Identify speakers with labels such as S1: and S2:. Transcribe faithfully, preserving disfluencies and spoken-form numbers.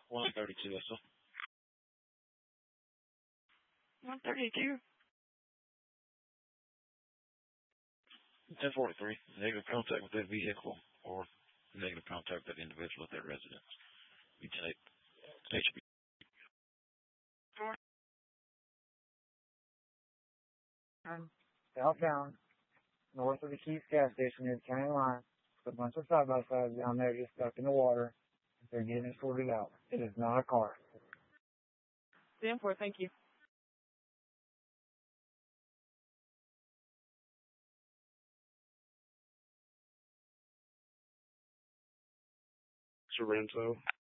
S1: one thirty-two, S L.
S2: one thirty-two.
S1: ten forty-three, negative contact with that vehicle or negative contact with that individual at that residence. You take H B.
S3: Southbound, north of the Keith gas station near the county line. There's a bunch of side-by-sides down there just stuck in the water. They're getting it sorted out. It is not a car.
S2: ten four, thank you.
S4: Sorrento.